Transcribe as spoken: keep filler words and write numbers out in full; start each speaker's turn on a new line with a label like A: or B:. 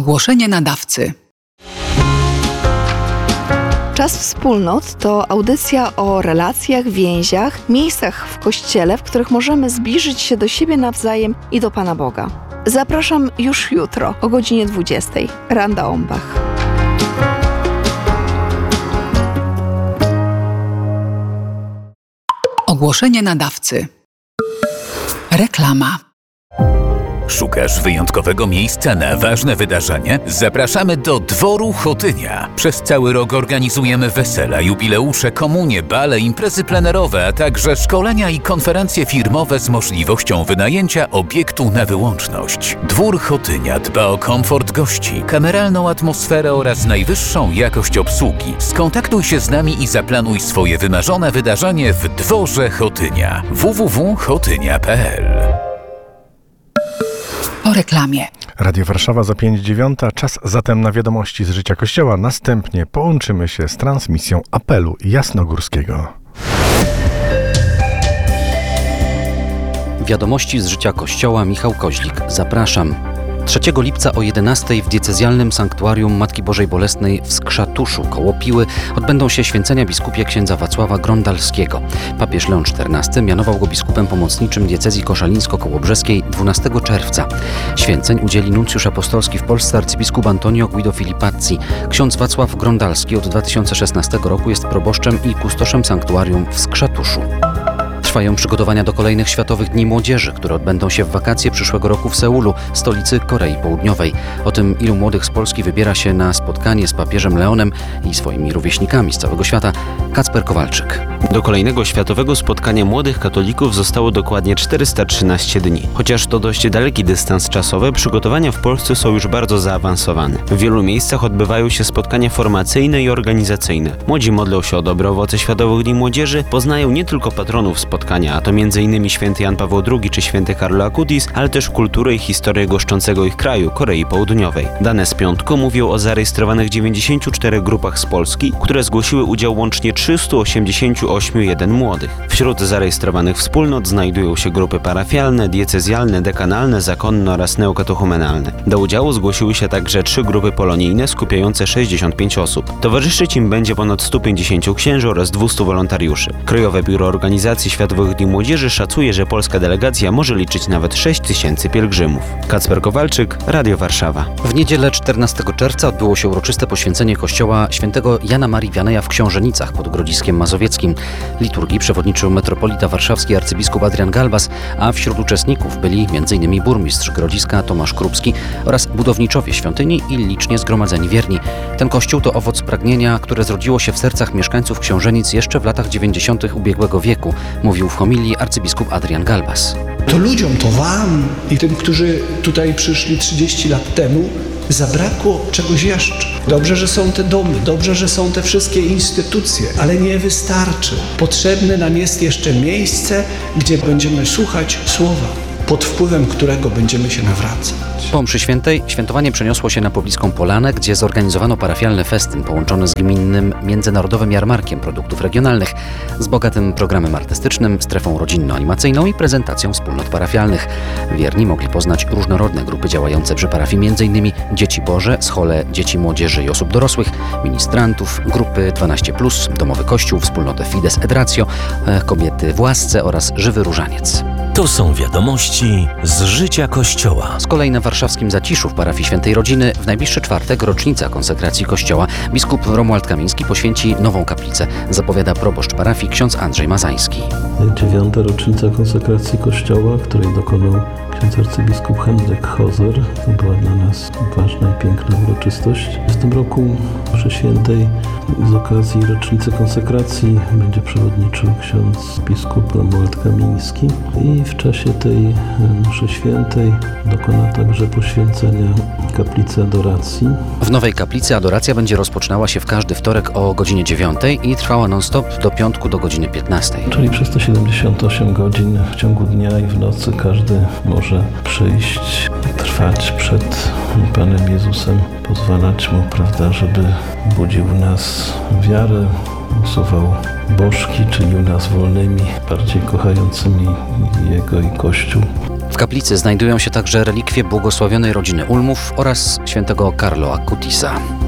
A: Ogłoszenie nadawcy.
B: Czas Wspólnot to audycja o relacjach, więziach, miejscach w Kościele, w których możemy zbliżyć się do siebie nawzajem i do Pana Boga. Zapraszam już jutro o godzinie dwudziestej. Randa Ombach.
A: Ogłoszenie nadawcy. Reklama.
C: Szukasz wyjątkowego miejsca na ważne wydarzenie? Zapraszamy do Dworu Chotynia. Przez cały rok organizujemy wesela, jubileusze, komunie, bale, imprezy plenerowe, a także szkolenia i konferencje firmowe z możliwością wynajęcia obiektu na wyłączność. Dwór Chotynia dba o komfort gości, kameralną atmosferę oraz najwyższą jakość obsługi. Skontaktuj się z nami i zaplanuj swoje wymarzone wydarzenie w Dworze Chotynia. w w w kropka chotynia kropka p l.
A: Po reklamie.
D: Radio Warszawa za pięć dziewiąta. Czas zatem na wiadomości z życia Kościoła. Następnie połączymy się z transmisją apelu jasnogórskiego.
E: Wiadomości z życia Kościoła. Michał Koźlik. Zapraszam. trzeciego lipca o jedenastej w diecezjalnym sanktuarium Matki Bożej Bolesnej w Skrzatuszu koło Piły odbędą się święcenia biskupie księdza Wacława Grondalskiego. Papież Leon czternasty mianował go biskupem pomocniczym diecezji koszalińsko-kołobrzeskiej dwunastego czerwca. Święceń udzieli nuncjusz apostolski w Polsce arcybiskup Antonio Guido Filipazzi. Ksiądz Wacław Grondalski od dwa tysiące szesnastego roku jest proboszczem i kustoszem sanktuarium w Skrzatuszu. Trwają przygotowania do kolejnych Światowych Dni Młodzieży, które odbędą się w wakacje przyszłego roku w Seulu, stolicy Korei Południowej. O tym, ilu młodych z Polski wybiera się na spotkanie z papieżem Leonem i swoimi rówieśnikami z całego świata, Kacper Kowalczyk.
F: Do kolejnego światowego spotkania młodych katolików zostało dokładnie czterysta trzynaście dni. Chociaż to dość daleki dystans czasowy, przygotowania w Polsce są już bardzo zaawansowane. W wielu miejscach odbywają się spotkania formacyjne i organizacyjne. Młodzi modlą się o dobre owoce Światowych Dni Młodzieży, poznają nie tylko patronów spotkania, a to między innymi święty Jan Paweł drugi czy święty Carlo Acutis, ale też kulturę i historię goszczącego ich kraju, Korei Południowej. Dane z piątku mówią o zarejestrowanych dziewięćdziesięciu czterech grupach z Polski, które zgłosiły udział łącznie trzystu osiemdziesięciu ośmiu jeden młodych. Wśród zarejestrowanych wspólnot znajdują się grupy parafialne, diecezjalne, dekanalne, zakonne oraz neokatechumenalne. Do udziału zgłosiły się także trzy grupy polonijne skupiające sześćdziesiąt pięć osób. Towarzyszyć im będzie ponad stu pięćdziesięciu księży oraz dwustu wolontariuszy. Krajowe Biuro Organizacji Światowych Dni Młodzieży szacuje, że polska delegacja może liczyć nawet sześć tysięcy pielgrzymów. Kacper Kowalczyk, Radio Warszawa.
E: W niedzielę czternastego czerwca odbyło się uroczyste poświęcenie kościoła świętego Jana Marii Wianeja w Książenicach pod Grodziskiem Mazowieckim. Liturgii przewodniczył metropolita warszawski arcybiskup Adrian Galbas, a wśród uczestników byli między innymi burmistrz Grodziska Tomasz Krupski oraz budowniczowie świątyni i licznie zgromadzeni wierni. Ten kościół to owoc pragnienia, które zrodziło się w sercach mieszkańców Książenic jeszcze w latach dziewięćdziesiątych ubiegłego wieku, mówił w homilii arcybiskup Adrian Galbas.
G: To ludziom, to wam i tym, którzy tutaj przyszli trzydzieści lat temu, zabrakło czegoś jeszcze. Dobrze, że są te domy, dobrze, że są te wszystkie instytucje, ale nie wystarczy. Potrzebne nam jest jeszcze miejsce, gdzie będziemy słuchać słowa, pod wpływem którego będziemy się nawracać.
E: Po mszy świętej świętowanie przeniosło się na pobliską Polanę, gdzie zorganizowano parafialny festyn połączony z gminnym międzynarodowym jarmarkiem produktów regionalnych, z bogatym programem artystycznym, strefą rodzinno-animacyjną i prezentacją wspólnot parafialnych. Wierni mogli poznać różnorodne grupy działające przy parafii, m.in. Dzieci Boże, schole dzieci, młodzieży i osób dorosłych, ministrantów, grupy dwanaście plus, domowy kościół, wspólnotę Fides et Ratio, kobiety w łasce oraz żywy różaniec.
H: To są wiadomości z życia Kościoła.
E: Z kolei na warszawskim Zaciszu w parafii Świętej Rodziny w najbliższy czwartek rocznica konsekracji Kościoła. Biskup Romuald Kamiński poświęci nową kaplicę, zapowiada proboszcz parafii ksiądz Andrzej Mazański.
I: Dziewiąta rocznica konsekracji Kościoła, której dokonał ksiądz arcybiskup Henryk Hozer. To była dla nas ważna i piękna uroczystość. W tym roku mszy świętej z okazji rocznicy konsekracji będzie przewodniczył ksiądz biskup Romuald Kamiński i w czasie tej mszy świętej dokona także poświęcenia kaplicy adoracji.
E: W nowej kaplicy adoracja będzie rozpoczynała się w każdy wtorek o godzinie dziewiątej i trwała non-stop do piątku do godziny piętnastej.
I: Czyli przez te siedemdziesiąt osiem godzin w ciągu dnia i w nocy każdy może przyjść, trwać przed Panem Jezusem, pozwalać Mu, prawda, żeby budził w nas wiarę, usuwał bożki, czynił nas wolnymi, bardziej kochającymi Jego i Kościół.
E: W kaplicy znajdują się także relikwie błogosławionej rodziny Ulmów oraz świętego Carlo Acutisa.